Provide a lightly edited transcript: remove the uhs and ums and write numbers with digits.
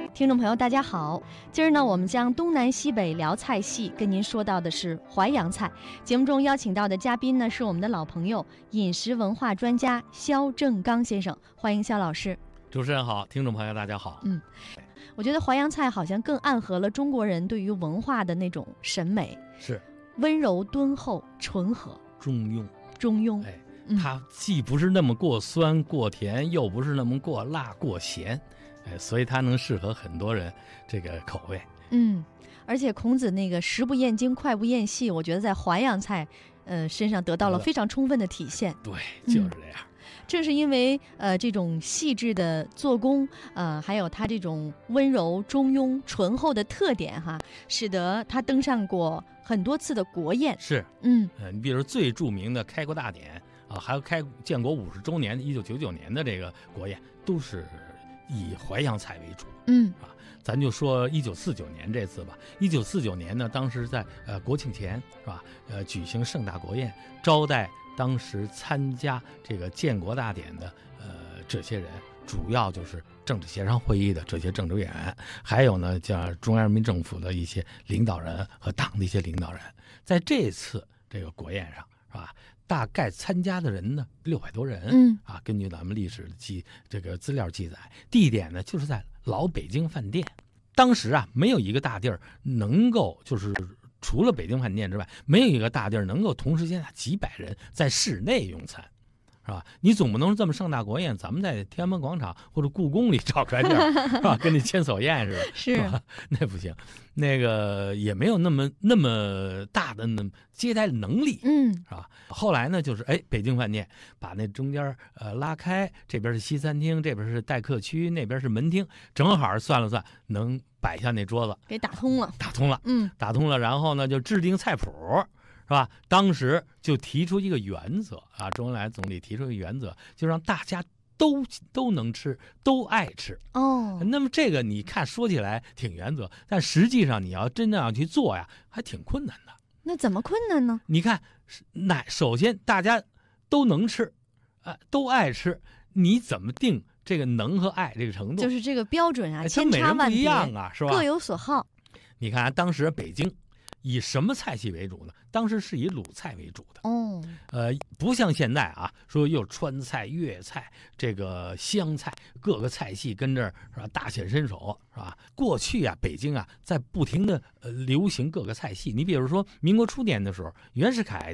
听众朋友大家好，今儿呢我们将东南西北聊菜系，跟您说到的是淮扬菜。节目中邀请到的嘉宾呢是我们的老朋友，饮食文化专家肖正刚先生，欢迎肖老师。 主持人好，听众朋友大家好。 我觉得淮扬菜好像更暗合了中国人对于文化的那种审美， 是温柔敦厚醇和中庸。它既不是那么过酸过甜，又不是那么过辣过咸，所以它能适合很多人这个口味。 而且孔子那个食不厌精脍不厌细，我觉得在淮扬菜身上得到了非常充分的体现。 对，就是这样。 正是因为这种细致的做工，还有它这种温柔中庸醇厚的特点哈，使得它登上过很多次的国宴。 是，你比如最著名的开国大典啊，还有建国50周年1999年的这个国宴，都是以淮扬菜为主。咱就说1949年这次吧。1949年呢，当时在国庆前是吧，举行盛大国宴，招待当时参加这个建国大典的这些人，主要就是政治协商会议的这些政治委员，还有呢像中央人民政府的一些领导人和党的一些领导人。在这次这个国宴上是吧，大概参加的人呢600多人。根据咱们历史这个资料记载，地点呢就是在老北京饭店。当时啊，没有一个大地儿能够就是除了北京饭店之外，没有一个大地儿能够同时间几百人在室内用餐，是吧？你总不能这么盛大国宴，咱们在天安门广场或者故宫里找出来地儿，是吧？跟那千叟宴似的， 是吧？那不行，那个也没有那么大的接待能力，是吧？后来呢，就是北京饭店把那中间拉开，这边是西餐厅，这边是待客区，那边是门厅，正好算了算，能摆下那桌子， 给打通了， 打通了，然后呢就制定菜谱，是吧？当时就提出一个原则啊，周恩来总理提出一个原则，就让大家都能吃，都爱吃。那么这个你看说起来挺原则，但实际上你要真正要去做呀，还挺困难的。 那怎么困难呢？ 你看，首先大家都能吃，都爱吃，你怎么定这个能和爱这个程度？ 就是这个标准啊， 千差万别，不一样啊，是吧？ 各有所好。 你看，当时北京以什么菜系为主呢？当时是以鲁菜为主的。不像现在啊，说又川菜、粤菜、这个湘菜，各个菜系跟这儿是吧大显身手，是吧？过去啊，北京啊在不停的流行各个菜系。你比如说民国初年的时候，袁世凯